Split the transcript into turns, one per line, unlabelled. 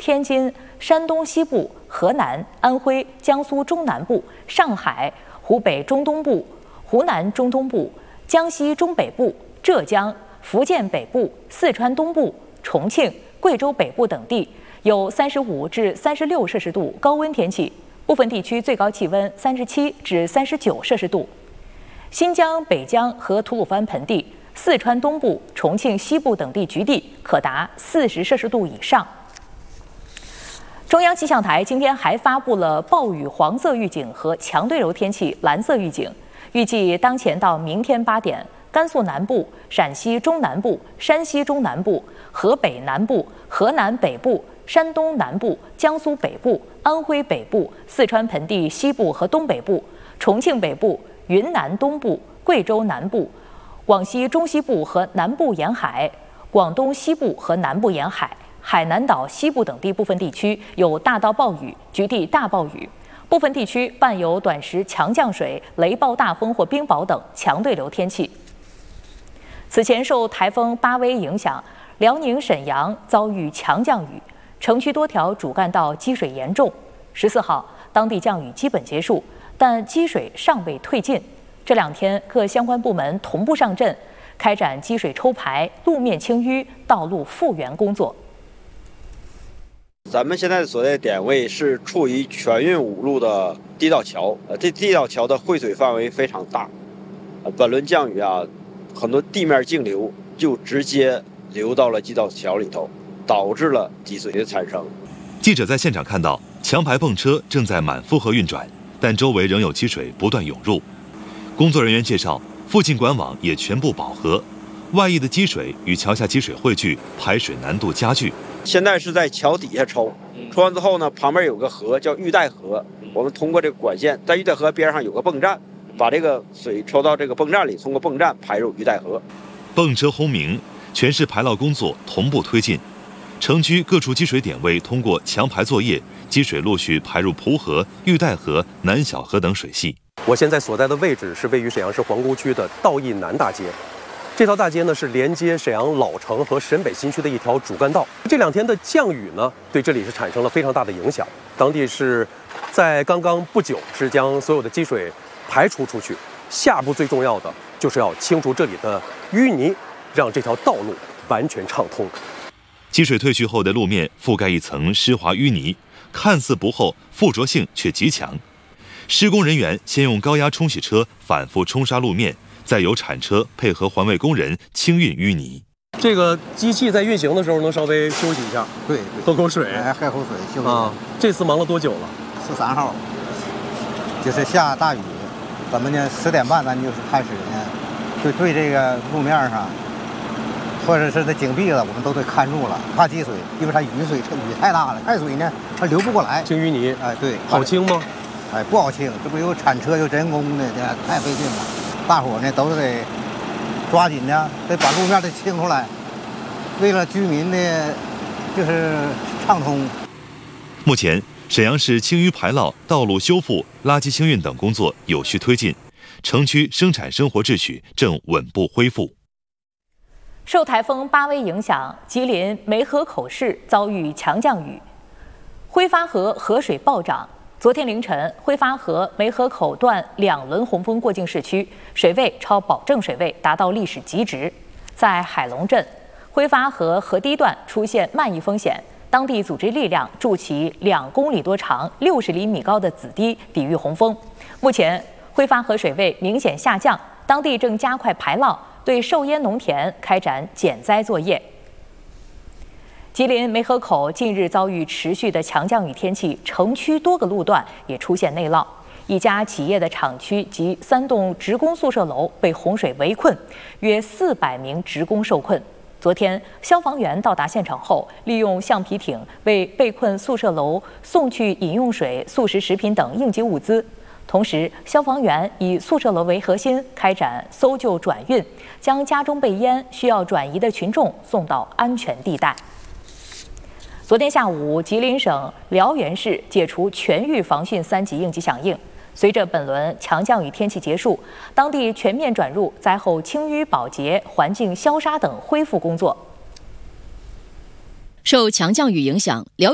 天津、山东西部、河南、安徽、江苏中南部、上海、湖北中东部、湖南中东部、江西中北部、浙江、福建北部、四川东部、重庆、贵州北部等地有35至36摄氏度高温天气，部分地区最高气温37至39摄氏度。新疆、北疆和吐鲁番盆地、四川东部、重庆西部等地局地可达40摄氏度以上。中央气象台今天还发布了暴雨黄色预警和强对流天气蓝色预警，预计当前到明天8点，甘肃南部、陕西中南部、山西中南部、河北南部、河南北部、山东南部、江苏北部、安徽北部、四川盆地西部和东北部、重庆北部、云南东部、贵州南部、广西中西部和南部沿海、广东西部和南部沿海、海南岛西部等地部分地区有大到暴雨，局地大暴雨，部分地区伴有短时强降水、雷暴大风或冰雹等强对流天气。此前受台风巴威影响，辽宁沈阳遭遇强降雨，城区多条主干道积水严重。14号，当地降雨基本结束，但积水尚未退尽。这2天，各相关部门同步上阵，开展积水抽排、路面清淤、道路复原工作。
咱们现在所在的点位是处于全运5路的地道桥，这地道桥的汇水范围非常大，本轮降雨啊，很多地面径流就直接流到了地道桥里头，导致了积水的产生。
记者在现场看到，强排泵车正在满负荷运转，但周围仍有积水不断涌入。工作人员介绍，附近管网也全部饱和，外溢的积水与桥下积水汇聚，排水难度加剧。
现在是在桥底下抽，抽完之后呢，旁边有个河叫玉带河，我们通过这个管线，在玉带河边上有个泵站，把这个水抽到这个泵站里，通过泵站排入玉带河。
泵车轰鸣，全市排涝工作同步推进。城区各处积水点位通过强排作业，积水陆续排入蒲河、玉带河、南小河等水系。
我现在所在的位置是位于沈阳市皇姑区的道义南大街。这条大街呢是连接沈阳老城和沈北新区的一条主干道。这2天的降雨呢，对这里是产生了非常大的影响。当地是在刚刚不久是将所有的积水排除出去，下步最重要的就是要清除这里的淤泥，让这条道路完全畅通。
积水退去后的路面覆盖一层湿滑淤泥，看似不厚，附着性却极强。施工人员先用高压冲洗车反复冲刷路面，再由铲车配合环卫工人清运淤泥。
这个机器在运行的时候能稍微休息一下，
对，
喝口水，
喝口水休息
啊。这次忙了多久了
？13号，就是下大雨，咱们呢10点半咱就是开始呢，就对这个路面上，或者是这井壁子，我们都得看住了，怕积水，因为它雨太大了，太水呢它流不过来。
清淤泥，
哎，对，
好清吗？
哎，不好清，这不有铲车有人工的，太费劲了。大伙呢都是得抓紧呢，得把路面得清出来，为了居民的，就是畅通。
目前，沈阳市清淤排涝、道路修复、垃圾清运等工作有序推进，城区生产生活秩序正稳步恢复。
受台风巴威影响，吉林梅河口市遭遇强降雨，挥发河河水暴涨。昨天凌晨，挥发河梅河口段2轮洪峰过境市区，水位超保证水位，达到历史极值。在海龙镇，挥发河河堤段出现漫溢风险，当地组织力量筑起2公里多长、60厘米高的子堤，抵御洪峰。目前，挥发河水位明显下降，当地正加快排涝，对受淹农田开展减灾作业。吉林梅河口近日遭遇持续的强降雨天气，城区多个路段也出现内涝，一家企业的厂区及3栋职工宿舍楼被洪水围困，约400名职工受困。昨天，消防员到达现场后，利用橡皮艇为被困宿舍楼送去饮用水、速食食品等应急物资。同时，消防员以宿舍楼为核心，开展搜救转运，将家中被淹需要转移的群众送到安全地带。昨天下午，吉林省辽源市解除全域防汛3级应急响应。随着本轮强降雨天气结束，当地全面转入灾后清淤保洁、环境消杀等恢复工作。
受强降雨影响，辽